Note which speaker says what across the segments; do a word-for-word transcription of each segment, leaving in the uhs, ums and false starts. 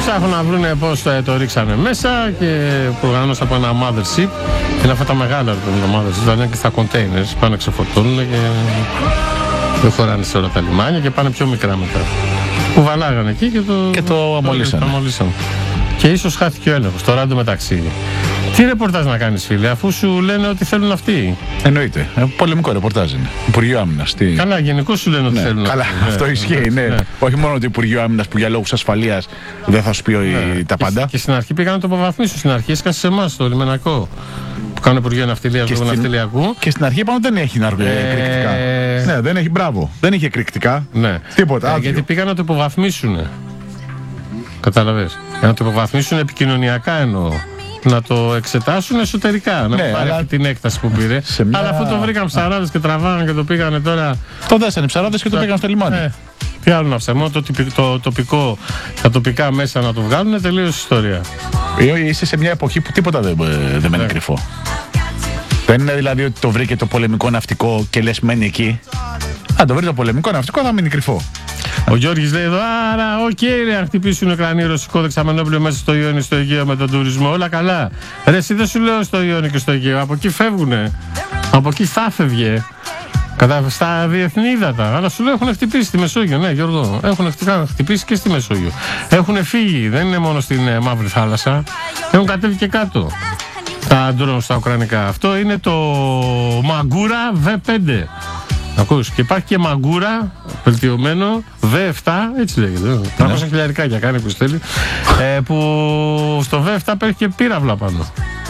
Speaker 1: Ψάχνουν να βρουν πώς το, το ρίξανε μέσα και προγραμμός από ένα mothership. Είναι αυτά τα μεγάλα το mothership, δηλαδή και στα containers πάνε ξεφορτώνουν και δεν χωράνε σε όλα τα λιμάνια και πάνε πιο μικρά μετά. Που βαλάγανε εκεί και το,
Speaker 2: και το αμολύσανε.
Speaker 1: Και ίσως χάθηκε ο έλεγχος. Τώρα εντωμεταξύ. Τι ρεπορτάζ να κάνεις, φίλε, αφού σου λένε ότι θέλουν αυτοί.
Speaker 2: Εννοείται. Ε, πολεμικό ρεπορτάζ είναι. Υπουργείο Άμυνας. Τι...
Speaker 1: Καλά, γενικώς σου λένε ότι
Speaker 2: ναι,
Speaker 1: θέλουν
Speaker 2: καλά,
Speaker 1: αυτοί.
Speaker 2: αυτό ναι, ισχύει. Ναι. Ναι. Όχι μόνο το Υπουργείο Άμυνας που για λόγους ασφαλείας δεν θα σου πει ναι. τα πάντα.
Speaker 1: Και, και στην αρχή πήγαν να το αποβαθμίσουν. Στην αρχή έσκασε σε εμάς, το λιμενακό. Που κάνουν Υπουργείο Ναυτιλιακού. Και, ναυτιλιακού.
Speaker 2: και στην αρχή είπαν ότι δεν έχει ναργο... ε... εκρηκτικά. Ναι, δεν έχει, μπράβο. Δεν είχε εκρηκτικά. Ναι. Τίποτα.
Speaker 1: Ε, γιατί πήγαν να το υποβαθμίσουν. Κατάλαβες. Για να το υποβαθμίσουν επικοινωνιακά εννοώ. Να το εξετάσουν εσωτερικά. Να ναι, πάρει αλλά... την έκταση που πήρε. Μια... Αλλά αφού το βρήκαν ψαράδες και τραβάγαν και το πήγανε τώρα.
Speaker 2: Το δέσανε ψαράδες και το πήγαν στο λιμάνι. Ε,
Speaker 1: τι άλλο να ψαρμώ, το, το τοπικό, τα τοπικά μέσα να το βγάλουν, τελείως ιστορία.
Speaker 2: Είσαι σε μια εποχή που τίποτα δεν, δεν μένει ναι. κρυφό. Δεν είναι δηλαδή ότι το βρήκε το πολεμικό ναυτικό και λες μένει εκεί. Αν το βρει το πολεμικό ναυτικό θα μείνει κρυφό.
Speaker 1: Ο Γιώργης λέει εδώ, άρα, οκ, okay, να χτυπήσουν Ουκρανοί ρωσικό δεξαμενόπλαιο μέσα στο Ιόνιο, στο Αιγαίο με τον τουρισμό. Όλα καλά. Ρε, εσύ δεν σου λέω στο Ιόνιο και στο Αιγαίο. Από εκεί φεύγουνε. Από εκεί θα φεύγε. Κατά στα διεθνή ύδατα. Αλλά σου λέω έχουν χτυπήσει στη Μεσόγειο. Ναι, Γιώργο, έχουν χτυπήσει και στη Μεσόγειο. Έχουν φύγει. Δεν είναι μόνο στην ε, Μαύρη Θάλασσα. Έχουν κατέβει και κάτω. Τα ντρόν στα ουκρανικά. Αυτό είναι το Μαγκούρα βι πέντε. Ακούς, και υπάρχει και Μαγκούρα βελτιωμένο βι επτά, έτσι λέγεται. τριακόσια χιλιαρικάκια κάνει που θέλει. ε, που στο βι επτά παίρνει και πύραυλα πάνω.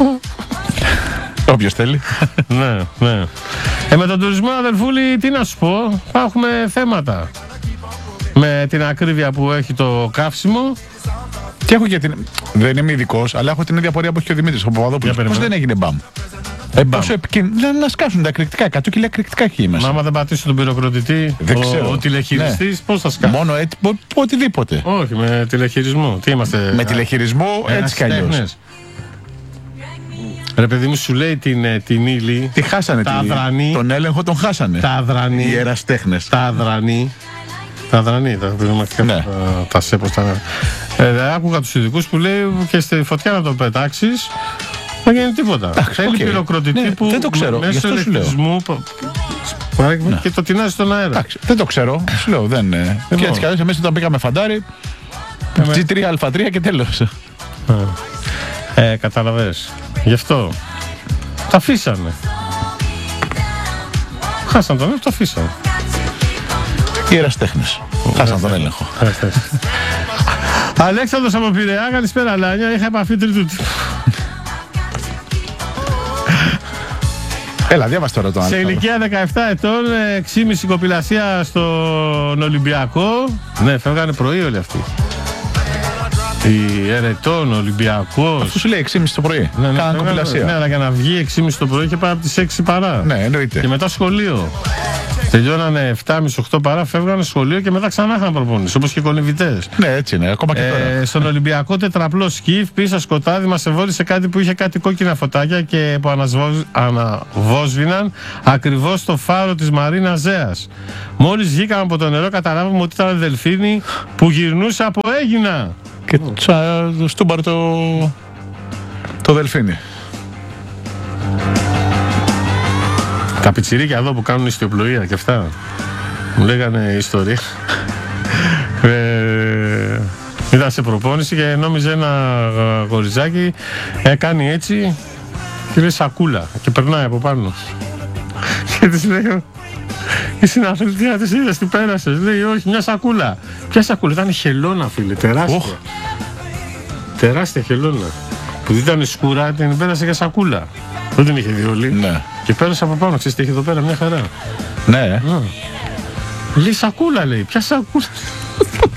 Speaker 2: Όποιος θέλει.
Speaker 1: Ναι, ναι. Ε, με τον τουρισμό, αδελφούλη, τι να σου πω, έχουμε θέματα. Με την ακρίβεια που έχει το καύσιμο.
Speaker 2: Και έχω και την. Δεν είμαι ειδικός, αλλά έχω την ίδια πορεία που έχει και ο Δημήτρης ο Παπαδόπουλος. Πώς δεν έγινε μπαμ. Ε, πόσο επικίνδυνο να σκάσουν τα εκρηκτικά, εκατό κιλά εκρηκτικά έχει μέσα.
Speaker 1: Μα άμα δεν πατήσω τον πυροκροτητή,
Speaker 2: δεν
Speaker 1: ο,
Speaker 2: ξέρω.
Speaker 1: ο τηλεχειριστής, ναι. Πώς θα σκάσει.
Speaker 2: Μόνο έτσι, οτιδήποτε.
Speaker 1: Όχι, με τηλεχειρισμό. Τι είμαστε.
Speaker 2: Με τηλεχειρισμό έτσι κι αλλιώς.
Speaker 1: Ρε παιδί μου, σου λέει την, την ύλη.
Speaker 2: Τι χάσανε,
Speaker 1: τα
Speaker 2: την
Speaker 1: αδρανή,
Speaker 2: τον έλεγχο τον χάσανε.
Speaker 1: Τα αδρανή.
Speaker 2: Οι ιεραστέχνες.
Speaker 1: Τα αδρανή. Τα αδρανή, τα πυρομαχικά. Ναι. Τα, τα σέπος. Τα... Ε, άκουγα τους ειδικούς που λέει και στη φωτιά να το πετάξεις. Δεν γίνει τίποτα. Αχ, θέλει okay. πυροκροτητή ναι, που
Speaker 2: δεν το ξέρω.
Speaker 1: μέσω ηλεκτρισμού ναι. και το τεινάζει στον αέρα.
Speaker 2: Άξι, δεν το ξέρω. Σου λέω δεν είναι. Και έτσι κι αλλιώς εμείς όταν πήγαμε φαντάρι, ε, τζι θρι α θρι και τέλος.
Speaker 1: Ε, καταλαβες. Γι' αυτό τα αφήσανε. Χάσαν τον έλεγχο, το αφήσανε.
Speaker 2: Οι ιεραστέχνες. Χάσαν τον έλεγχο.
Speaker 1: Αλέξανδρος από Πειραιά, καλησπέρα Λάνια. Είχα επαφή τρίτου.
Speaker 2: Έλα, διάβασε τώρα το άλλο.
Speaker 1: Σε ηλικία δεκαεπτά ετών, έξι και μισή κοπηλασία στον Ολυμπιακό. Ναι, φεύγανε πρωί όλοι αυτοί. Η Ερετών, Ολυμπιακός.
Speaker 2: Αφού σου λέει έξι και μισή το πρωί.
Speaker 1: Ναι, ναι,
Speaker 2: κάναν κοπηλασία.
Speaker 1: Ναι, αλλά για να βγει έξι και μισή το πρωί και πάει από τις έξι παρά.
Speaker 2: Ναι, εννοείται.
Speaker 1: Και μετά σχολείο. Τελειώνανε επτά και μισή οκτώ παρά, φεύγανε σχολείο και μετά ξανά είχαν προπόνηση. Όπως και οι κολυμβητές.
Speaker 2: Ναι, έτσι είναι, ακόμα και τώρα.
Speaker 1: Ε, στον Ολυμπιακό τετραπλό σκιφ, πίσω σκοτάδι, μας ευώρισε κάτι που είχε κάτι κόκκινα φωτάκια και που αναβόσβηναν ακριβώς στο φάρο της Μαρίνα Ζέας. Μόλις βγήκαμε από το νερό, καταλάβαμε ότι ήταν δελφίνι που γυρνούσε από Αίγινα.
Speaker 2: Και τσα, στούμπαρ το, το δελφίνι.
Speaker 1: Τα πιτσιρίκια εδώ που κάνουν ιστιοπλοεία και αυτά. Μου λέγανε ιστορία. ε, ήταν σε προπόνηση και νόμιζε ένα γοριζάκι ε, κάνει έτσι και λέει σακούλα και περνάει από πάνω. Και της λέω η συναθλητία της είδες τι πέρασες. Λέει όχι, μια σακούλα. Ποια σακούλα? Ήταν χελώνα, φίλε, τεράστια. Oh. Τεράστια χελώνα. Που δεν ήταν σκούρα, την πέρασε για σακούλα. Δεν την είχε διόλη.
Speaker 2: Ναι.
Speaker 1: Και πέρασε από πάνω, ξέρεις τι έχει εδώ πέρα, μια χαρά.
Speaker 2: Ναι.
Speaker 1: Mm. Λέει σακούλα, λέει. Ποια σακούλα?